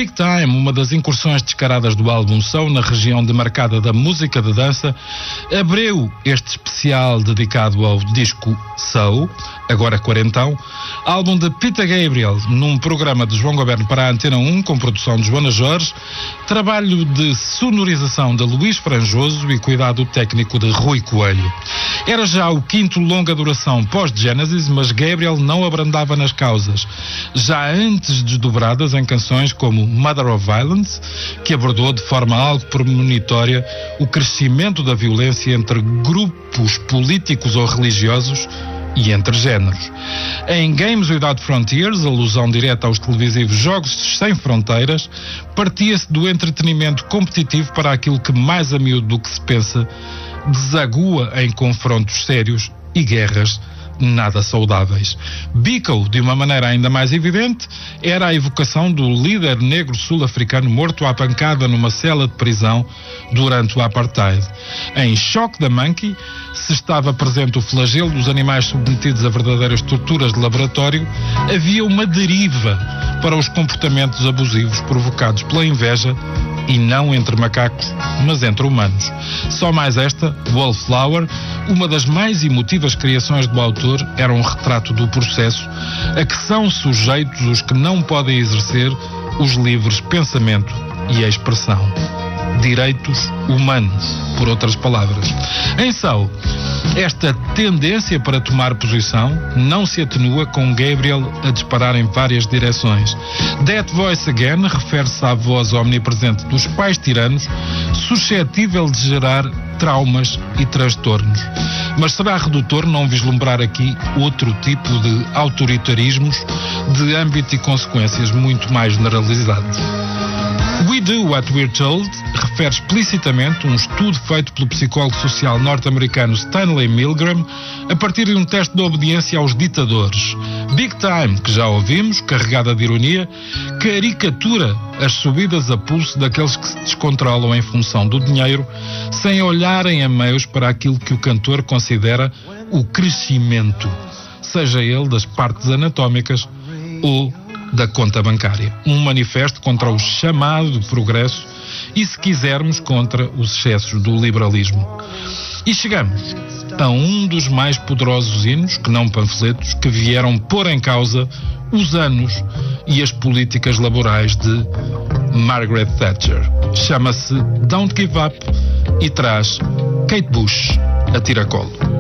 Big Time, uma das incursões descaradas do álbum Soul na região demarcada da música de dança, abriu este especial dedicado ao disco Soul, agora quarentão, álbum de Peter Gabriel, num programa de João Goberno para a Antena 1, com produção de Joana Jorge, trabalho de sonorização de Luís Franjoso e cuidado técnico de Rui Coelho. Era já o quinto longa duração pós-Genesis, mas Gabriel não abrandava nas causas, já antes desdobradas em canções como Mother of Violence, que abordou de forma algo premonitória o crescimento da violência entre grupos políticos ou religiosos e entre géneros. Em Games Without Frontiers, alusão direta aos televisivos Jogos Sem Fronteiras, partia-se do entretenimento competitivo para aquilo que, mais a miúdo do que se pensa, desagua em confrontos sérios e guerras nada saudáveis. Biko, de uma maneira ainda mais evidente, era a evocação do líder negro sul-africano morto à pancada numa cela de prisão durante o Apartheid. Em Shock the Monkey, se estava presente o flagelo dos animais submetidos a verdadeiras torturas de laboratório, havia uma deriva para os comportamentos abusivos provocados pela inveja, e não entre macacos, mas entre humanos. Só mais esta, Wallflower, uma das mais emotivas criações do autor, era um retrato do processo a que são sujeitos os que não podem exercer os livres pensamento e a expressão. Direitos humanos, por outras palavras. Em Soul, esta tendência para tomar posição não se atenua com Gabriel a disparar em várias direções. That Voice Again refere-se à voz omnipresente dos pais tiranos, suscetível de gerar traumas e transtornos. Mas será redutor não vislumbrar aqui outro tipo de autoritarismos de âmbito e consequências muito mais generalizados. We Do What We're Told refere explicitamente um estudo feito pelo psicólogo social norte-americano Stanley Milgram a partir de um teste de obediência aos ditadores. Big Time, que já ouvimos, carregada de ironia, caricatura as subidas a pulso daqueles que se descontrolam em função do dinheiro, sem olharem a meios para aquilo que o cantor considera o crescimento, seja ele das partes anatómicas ou da conta bancária. Um manifesto contra o chamado progresso e, se quisermos, contra os excessos do liberalismo. E chegamos a um dos mais poderosos hinos, que não panfletos, que vieram pôr em causa os anos e as políticas laborais de Margaret Thatcher. Chama-se Don't Give Up e traz Kate Bush a tiracolo.